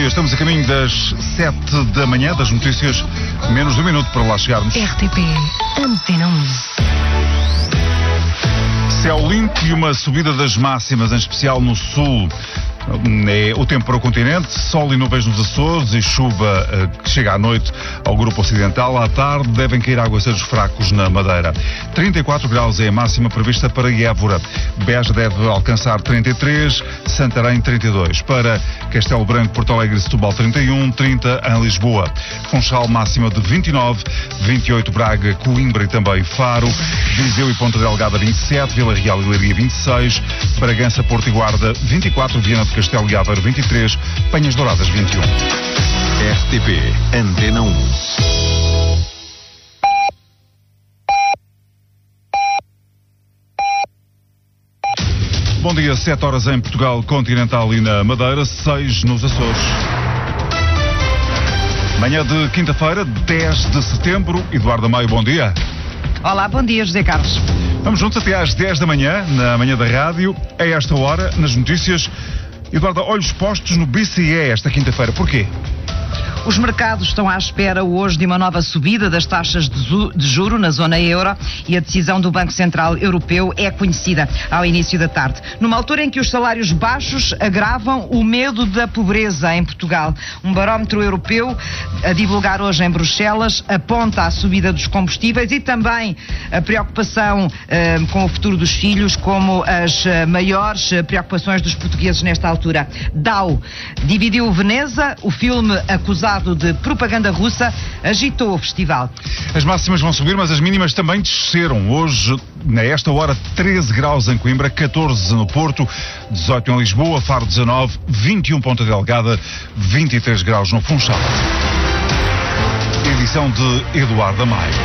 dia, estamos a caminho das 7 da manhã, das notícias, menos de um minuto para lá chegarmos. RTP Antena 1. Céu limpo e uma subida das máximas, em especial no sul. É o tempo para o continente, sol e nuvens nos Açores e chuva que chega à noite ao grupo ocidental. À tarde devem cair aguaceiros fracos na Madeira. 34 graus é a máxima prevista para Évora. Beja deve alcançar 33, Santarém 32. Para Castelo Branco, Porto Alegre e Setúbal 31, 30 em Lisboa. Funchal máxima de 29, 28 Braga, Coimbra e também Faro. Viseu e Ponta Delgada 27, Vila Real e Leiria 26, Bragança, Porto e Guarda 24, Viana do Castelo e Aveiro 23, Penhas Douradas 21. RTP Antena 1. Bom dia, 7 horas em Portugal continental e na Madeira, 6 nos Açores. Manhã de quinta-feira, 10 de setembro. Eduardo Maio, bom dia. Olá, bom dia, José Carlos. Vamos juntos até às 10 da manhã, na manhã da rádio, a esta hora, nas notícias. Eduardo, olhos postos no BCE esta quinta-feira. Porquê? Os mercados estão à espera hoje de uma nova subida das taxas de juro na zona euro e a decisão do Banco Central Europeu é conhecida ao início da tarde. Numa altura em que os salários baixos agravam o medo da pobreza em Portugal. Um barómetro europeu a divulgar hoje em Bruxelas aponta a subida dos combustíveis e também a preocupação com o futuro dos filhos como as maiores preocupações dos portugueses nesta altura. Dow dividiu Veneza, o filme acusado de propaganda russa agitou o festival. As máximas vão subir, mas as mínimas também desceram. Hoje, nesta hora, 13 graus em Coimbra, 14 no Porto, 18 em Lisboa, Faro 19, 21 Ponta Delgada, 23 graus no Funchal. Edição de Eduardo Amaya.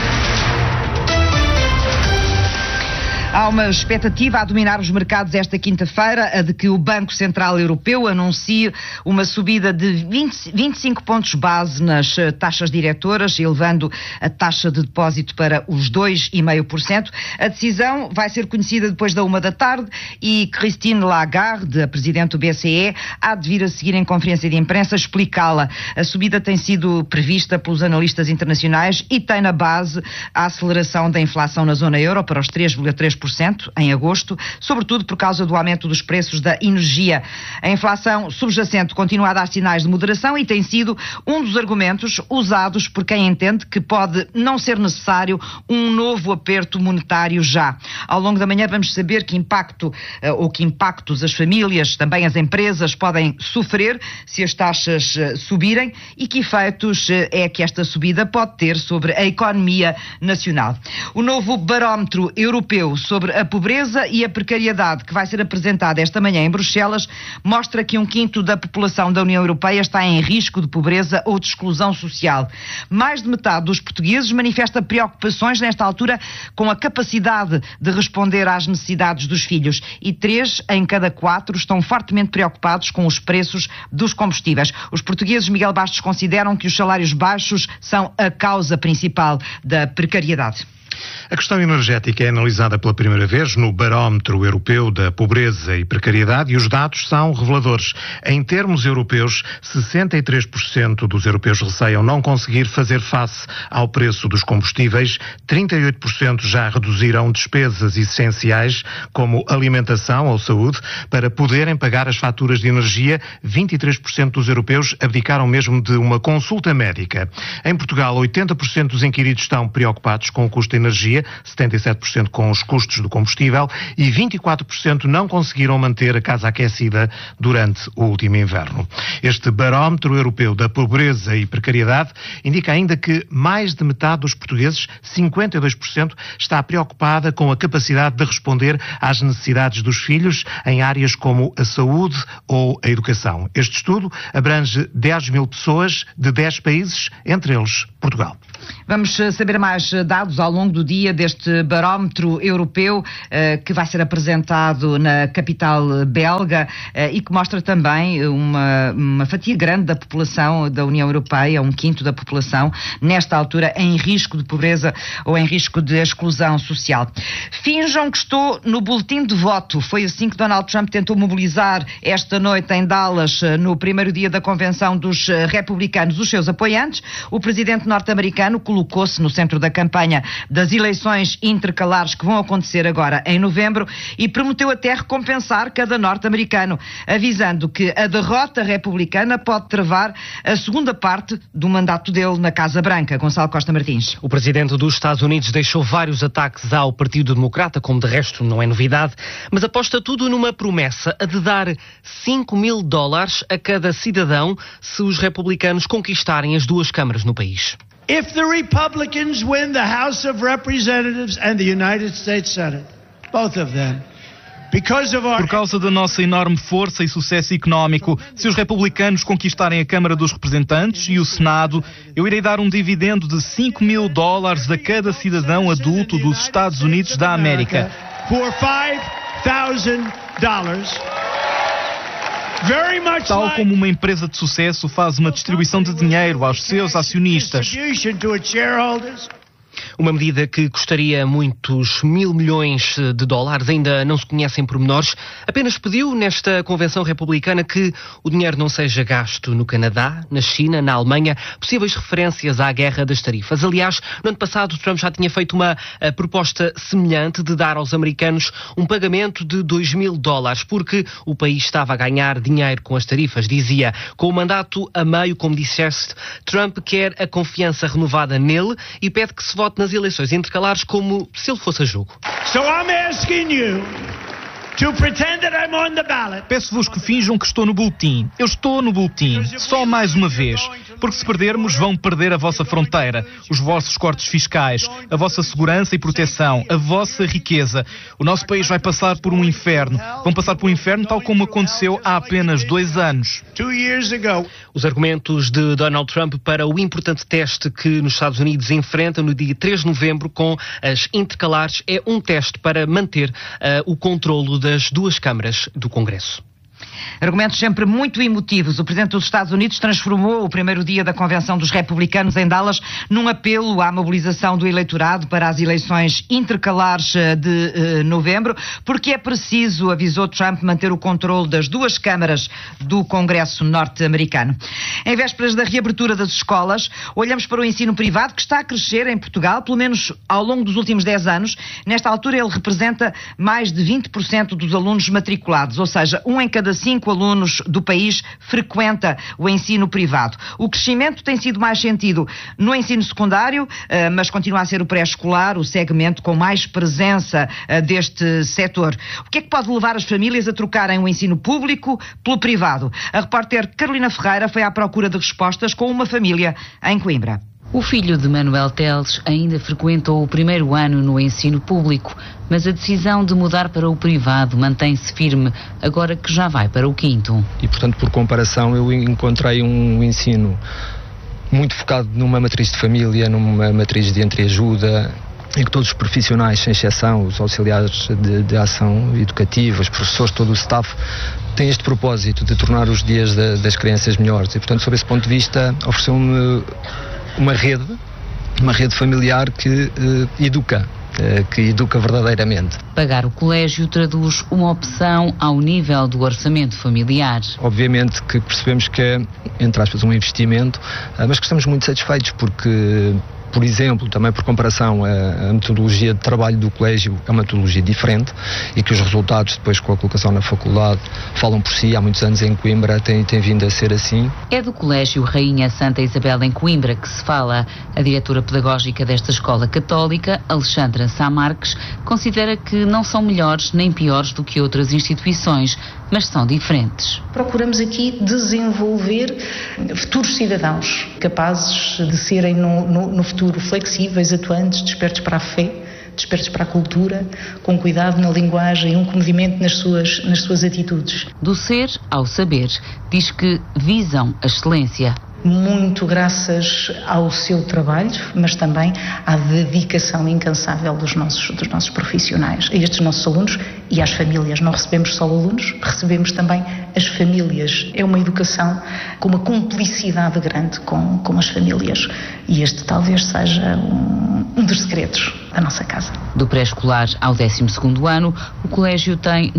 Há uma expectativa a dominar os mercados esta quinta-feira, a de que o Banco Central Europeu anuncie uma subida de 25 pontos base nas taxas diretoras, elevando a taxa de depósito para os 2,5%. A decisão vai ser conhecida depois da 1 da tarde e Christine Lagarde, a presidente do BCE, há de vir a seguir em conferência de imprensa explicá-la. A subida tem sido prevista pelos analistas internacionais e tem na base a aceleração da inflação na zona euro para os 3,3% em agosto, sobretudo por causa do aumento dos preços da energia. A inflação subjacente continua a dar sinais de moderação e tem sido um dos argumentos usados por quem entende que pode não ser necessário um novo aperto monetário já. Ao longo da manhã vamos saber que impactos as famílias, também as empresas podem sofrer se as taxas subirem e que efeitos é que esta subida pode ter sobre a economia nacional. O novo barómetro europeu sobre a pobreza e a precariedade que vai ser apresentado esta manhã em Bruxelas mostra que 1/5 da população da União Europeia está em risco de pobreza ou de exclusão social. Mais de metade dos portugueses manifesta preocupações nesta altura com a capacidade de responder às necessidades dos filhos e 3 em cada 4 estão fortemente preocupados com os preços dos combustíveis. Os portugueses, Miguel Bastos, consideram que os salários baixos são a causa principal da precariedade. A questão energética é analisada pela primeira vez no Barómetro Europeu da Pobreza e Precariedade e os dados são reveladores. Em termos europeus, 63% dos europeus receiam não conseguir fazer face ao preço dos combustíveis, 38% já reduziram despesas essenciais como alimentação ou saúde para poderem pagar as faturas de energia, 23% dos europeus abdicaram mesmo de uma consulta médica. Em Portugal, 80% dos inquiridos estão preocupados com o custo da energia, 77% com os custos do combustível e 24% não conseguiram manter a casa aquecida durante o último inverno. Este barómetro europeu da pobreza e precariedade indica ainda que mais de metade dos portugueses, 52%, está preocupada com a capacidade de responder às necessidades dos filhos em áreas como a saúde ou a educação. Este estudo abrange 10 mil pessoas de 10 países, entre eles Portugal. Vamos saber mais dados ao longo do dia deste barómetro europeu que vai ser apresentado na capital belga e que mostra também uma fatia grande da população da União Europeia, 1/5 da população, nesta altura em risco de pobreza ou em risco de exclusão social. Finjam que estou no boletim de voto. Foi assim que Donald Trump tentou mobilizar esta noite em Dallas, no primeiro dia da convenção dos republicanos, os seus apoiantes. O presidente norte-americano colocou-se no centro da campanha das eleições intercalares que vão acontecer agora em novembro e prometeu até recompensar cada norte-americano, avisando que a derrota republicana pode travar a segunda parte do mandato dele na Casa Branca. Gonçalo Costa Martins. O presidente dos Estados Unidos deixou vários ataques ao Partido Democrata, como de resto não é novidade, mas aposta tudo numa promessa, a de dar $5.000 a cada cidadão se os republicanos conquistarem as duas câmaras no país. If the Republicans win the House of Representatives and the United States Senate, both of them, por causa da nossa enorme força e sucesso económico, se os republicanos conquistarem a Câmara dos Representantes e o Senado, eu irei dar um dividendo de $5.000 a cada cidadão adulto dos Estados Unidos da América. For $5,000. Tal como uma empresa de sucesso faz uma distribuição de dinheiro aos seus acionistas. Uma medida que custaria muitos $1.000 milhões, ainda não se conhecem pormenores. Apenas pediu nesta convenção republicana que o dinheiro não seja gasto no Canadá, na China, na Alemanha, possíveis referências à guerra das tarifas. Aliás, no ano passado Trump já tinha feito uma proposta semelhante de dar aos americanos um pagamento de $2.000, porque o país estava a ganhar dinheiro com as tarifas. Dizia, com o mandato a meio, como disseste, Trump quer a confiança renovada nele e pede que se vote nas eleições intercalares como se ele fosse a jogo. So I'm asking you to pretend that I'm on the ballot. Peço-vos que finjam que estou no boletim. Eu estou no boletim, só mais uma vez. Porque se perdermos, vão perder a vossa fronteira, os vossos cortes fiscais, a vossa segurança e proteção, a vossa riqueza. O nosso país vai passar por um inferno. Vão passar por um inferno tal como aconteceu há apenas 2 anos. 2 years ago. Os argumentos de Donald Trump para o importante teste que nos Estados Unidos enfrenta no dia 3 de novembro com as intercalares é um teste para manter o controlo das duas câmaras do Congresso. Argumentos sempre muito emotivos. O Presidente dos Estados Unidos transformou o primeiro dia da Convenção dos Republicanos em Dallas num apelo à mobilização do eleitorado para as eleições intercalares de novembro, porque é preciso, avisou Trump, manter o controle das duas câmaras do Congresso norte-americano. Em vésperas da reabertura das escolas, olhamos para o ensino privado que está a crescer em Portugal, pelo menos ao longo dos últimos 10 anos. Nesta altura ele representa mais de 20% dos alunos matriculados, ou seja, 1 em cada 5 alunos do país frequenta o ensino privado. O crescimento tem sido mais sentido no ensino secundário, mas continua a ser o pré-escolar o segmento com mais presença deste setor. O que é que pode levar as famílias a trocarem o ensino público pelo privado? A repórter Carolina Ferreira foi à procura de respostas com uma família em Coimbra. O filho de Manuel Teles ainda frequentou o primeiro ano no ensino público, mas a decisão de mudar para o privado mantém-se firme, agora que já vai para o 5º. E, portanto, por comparação, eu encontrei um ensino muito focado numa matriz de família, numa matriz de entreajuda, em que todos os profissionais, sem exceção, os auxiliares de ação educativa, os professores, todo o staff, têm este propósito de tornar os dias das crianças melhores. E, portanto, sob esse ponto de vista, ofereceu-me uma rede familiar que educa verdadeiramente. Pagar o colégio traduz uma opção ao nível do orçamento familiar. Obviamente que percebemos que é, entre aspas, um investimento, mas que estamos muito satisfeitos porque, por exemplo, também por comparação, a metodologia de trabalho do colégio é uma metodologia diferente e que os resultados depois com a colocação na faculdade falam por si. Há muitos anos em Coimbra tem vindo a ser assim. É do Colégio Rainha Santa Isabel em Coimbra que se fala. A diretora pedagógica desta escola católica, Alexandra Sá Marques, considera que não são melhores nem piores do que outras instituições, mas são diferentes. Procuramos aqui desenvolver futuros cidadãos capazes de serem no futuro flexíveis, atuantes, despertos para a fé, despertos para a cultura, com cuidado na linguagem, um comedimento nas suas atitudes. Do ser ao saber, diz que visam a excelência. muito graças ao seu trabalho, mas também à dedicação incansável dos nossos profissionais, a estes nossos alunos e às famílias. Não recebemos só alunos, recebemos também as famílias. É uma educação com uma cumplicidade grande com as famílias, e este talvez seja um dos segredos da nossa casa. Do pré-escolar ao 12º ano, o colégio tem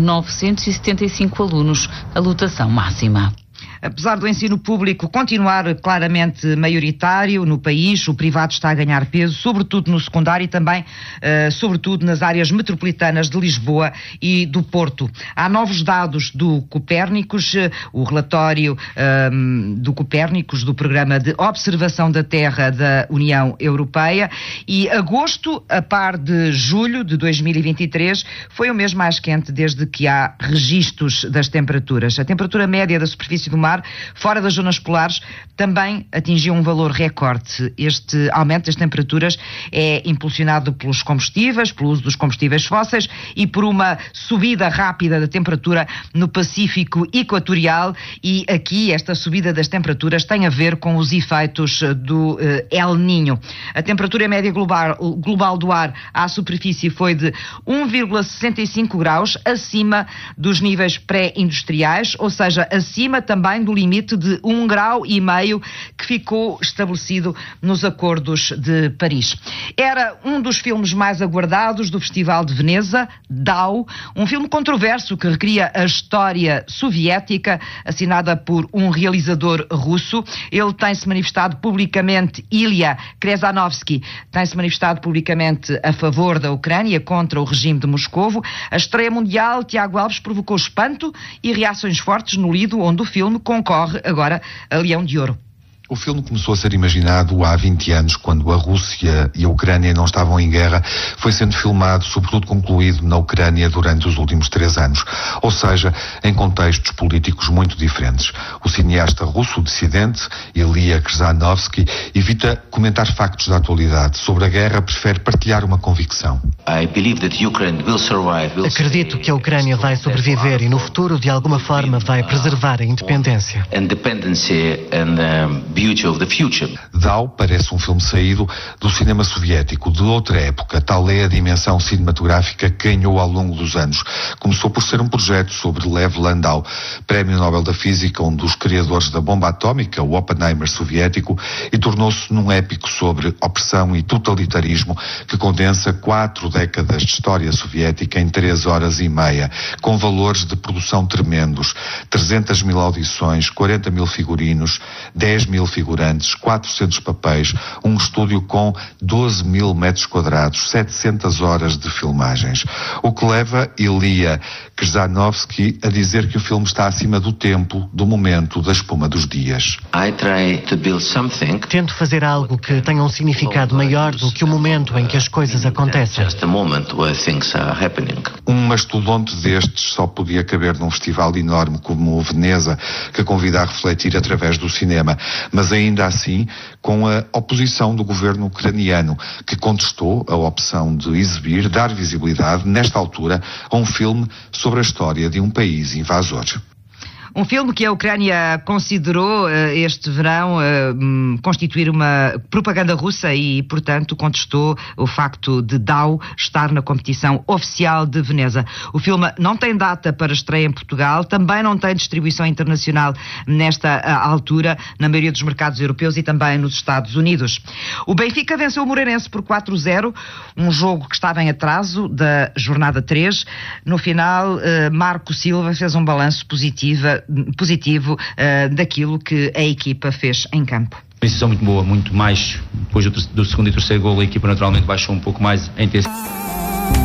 975 alunos, a lotação máxima. Apesar do ensino público continuar claramente maioritário no país, o privado está a ganhar peso, sobretudo no secundário e também, sobretudo, nas áreas metropolitanas de Lisboa e do Porto. Há novos dados do Copérnicos, o relatório do Copérnicos, do Programa de Observação da Terra da União Europeia, e agosto, a par de julho de 2023, foi o mês mais quente desde que há registros das temperaturas. A temperatura média da superfície do mar, fora das zonas polares, também atingiu um valor recorde. Este aumento das temperaturas é impulsionado pelos combustíveis, pelo uso dos combustíveis fósseis e por uma subida rápida da temperatura no Pacífico Equatorial, e aqui esta subida das temperaturas tem a ver com os efeitos do El Niño. A temperatura média global do ar à superfície foi de 1,65 graus acima dos níveis pré-industriais, ou seja, acima também do limite de 1,5 grau que ficou estabelecido nos acordos de Paris. Era um dos filmes mais aguardados do Festival de Veneza, Dao, um filme controverso que recria a história soviética, assinada por um realizador russo. Ele tem-se manifestado publicamente, Ilya Kresanovsky, tem-se manifestado publicamente a favor da Ucrânia, contra o regime de Moscovo. A estreia mundial, Tiago Alves, provocou espanto e reações fortes no Lido, onde o filme concorre agora a Leão de Ouro. O filme começou a ser imaginado há 20 anos, quando a Rússia e a Ucrânia não estavam em guerra. Foi sendo filmado, sobretudo concluído na Ucrânia durante os últimos 3 anos, ou seja, em contextos políticos muito diferentes. O cineasta russo dissidente, Ilya Kresanovsky, evita comentar factos da atualidade. Sobre a guerra, prefere partilhar uma convicção. Acredito que a Ucrânia vai sobreviver e no futuro, de alguma forma, vai preservar a independência. Dao parece um filme saído do cinema soviético, de outra época. Tal é a dimensão cinematográfica que ganhou ao longo dos anos. Começou por ser um projeto sobre Lev Landau, Prémio Nobel da Física, um dos criadores da bomba atómica, o Oppenheimer soviético, e tornou-se num épico sobre opressão e totalitarismo que condensa 4 décadas de história soviética em 3 horas e meia, com valores de produção tremendos: 300 mil audições, 40 mil figurinos, 10 mil figurantes, 400 papéis, um estúdio com 12 mil metros quadrados, 700 horas de filmagens. O que leva Ilya Kresanovsky a dizer que o filme está acima do tempo, do momento, da espuma dos dias. Tento fazer algo que tenha um significado maior do que o momento em que as coisas acontecem. Um mastodonte destes só podia caber num festival enorme como o Veneza, que convida a refletir através do cinema, mas ainda assim com a oposição do governo ucraniano, que contestou a opção de exibir, dar visibilidade, nesta altura, a um filme sobre a história de um país invasor. Um filme que a Ucrânia considerou este verão constituir uma propaganda russa e, portanto, contestou o facto de Dao estar na competição oficial de Veneza. O filme não tem data para estreia em Portugal, também não tem distribuição internacional nesta altura, na maioria dos mercados europeus e também nos Estados Unidos. O Benfica venceu o Moreirense por 4-0, um jogo que estava em atraso da jornada 3. No final, Marco Silva fez um balanço positivo daquilo que a equipa fez em campo. Uma decisão muito boa, muito mais. Depois do segundo e terceiro golo, a equipa naturalmente baixou um pouco mais a intensidade.